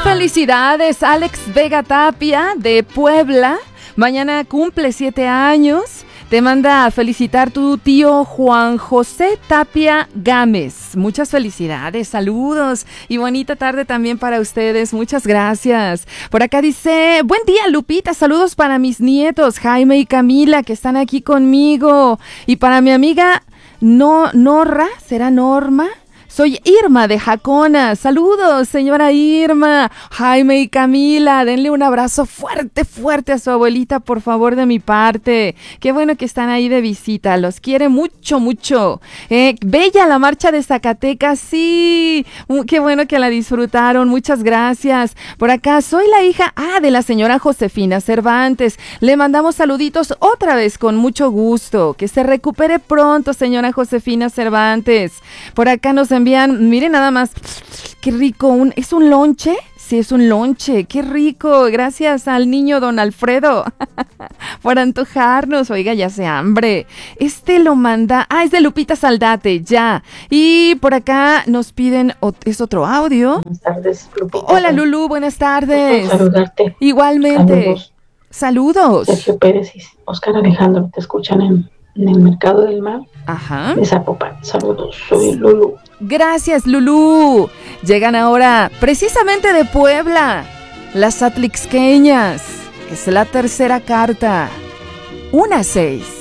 Felicidades, Alex Vega Tapia de Puebla. Mañana cumple 7 años. Te manda a felicitar tu tío Juan José Tapia Gámez. Muchas felicidades, saludos y bonita tarde también para ustedes. Muchas gracias. Por acá dice, buen día Lupita, saludos para mis nietos Jaime y Camila que están aquí conmigo. Y para mi amiga Norra, ¿será Norma? Soy Irma de Jacona. Saludos, señora Irma. Jaime y Camila, denle un abrazo fuerte, fuerte a su abuelita, por favor, de mi parte. Qué bueno que están ahí de visita. Los quiere mucho, mucho. Bella la marcha de Zacatecas, sí. Qué bueno que la disfrutaron. Muchas gracias. Por acá, soy la hija de la señora Josefina Cervantes. Le mandamos saluditos otra vez con mucho gusto. Que se recupere pronto, señora Josefina Cervantes. Por acá nos envían, miren nada más, qué rico, ¿es un lonche? Sí, es un lonche, qué rico, gracias al niño don Alfredo por antojarnos, oiga, ya hace hambre. Lo manda, es de Lupita Saldate, ya. Y por acá nos piden, es otro audio. Buenas tardes, Lupita. Hola Lulú, buenas tardes. Gusto saludarte. Igualmente. Saludos. Sergio Pérez y Oscar Alejandro te escuchan en el Mercado del Mar. Ajá. De Zapopan. Saludos, soy Lulú. Gracias, Lulú. Llegan ahora precisamente de Puebla, las atlixqueñas. Es la tercera carta. 1-6.